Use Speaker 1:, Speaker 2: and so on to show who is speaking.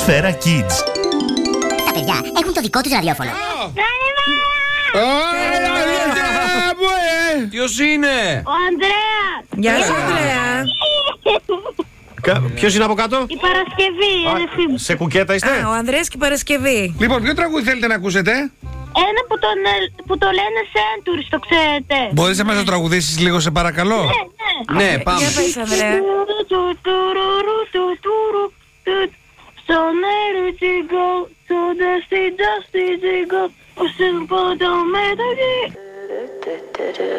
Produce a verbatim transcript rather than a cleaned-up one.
Speaker 1: Σφαίρα Kids.
Speaker 2: Τα παιδιά έχουν το δικό τους ραδιόφωνο.
Speaker 3: Ποιος είναι?
Speaker 4: Ο Ανδρέας.
Speaker 5: Γεια σου, Ανδρέα.
Speaker 3: Ποιος είναι από κάτω?
Speaker 4: Η Παρασκευή, η αδερφή μου.
Speaker 3: Σε κουκέτα είστε?
Speaker 5: Α, ο Ανδρέας και η Παρασκευή.
Speaker 6: Λοιπόν, ποιο τραγούδι θέλετε να ακούσετε?
Speaker 4: Ένα που, τον, ε, που το λένε Centuries, το ξέρετε.
Speaker 6: Μπορείς να μας το τραγουδήσεις λίγο, σε παρακαλώ?
Speaker 4: Ναι, ναι.
Speaker 3: Ναι, πάμε.
Speaker 5: Για πες, Ανδρέα.
Speaker 4: So near to go, so dusty, dusty to go. Oh, simple, don't matter.